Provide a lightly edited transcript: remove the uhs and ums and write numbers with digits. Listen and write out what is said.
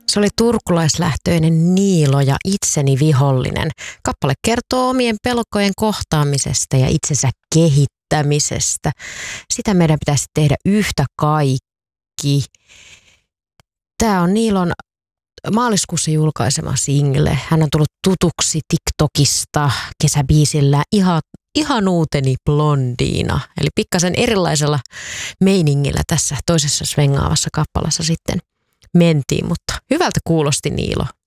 Se oli turkulaislähtöinen Niilo ja itseni vihollinen. Kappale kertoo omien pelkojen kohtaamisesta ja itsensä kehittämisestä. Sitä meidän pitäisi tehdä yhtä kaikki. Tämä on Niilon maaliskuussa julkaisema single. Hän on tullut tutuksi TikTokista kesäbiisillä Ihanuuteni blondiina. Eli pikkasen erilaisella meiningillä tässä toisessa svengaavassa kappalassa sitten mentiin, mutta hyvältä kuulosti Niilo.